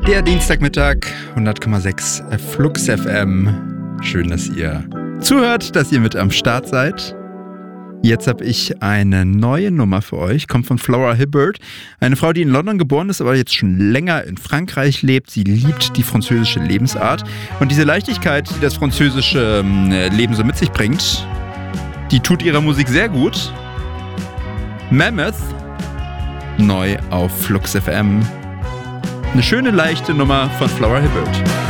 Der Dienstagmittag, 100,6 Flux FM. Schön, dass ihr zuhört, dass ihr mit am Start seid. Jetzt habe ich eine neue Nummer für euch, kommt von Flora Hibbert. Eine Frau, die in London geboren ist, aber jetzt schon länger in Frankreich lebt. Sie liebt die französische Lebensart. Und diese Leichtigkeit, die das französische Leben so mit sich bringt, die tut ihrer Musik sehr gut. Mammoth, neu auf Flux FM. Eine schöne, leichte Nummer von Flora Hibbert.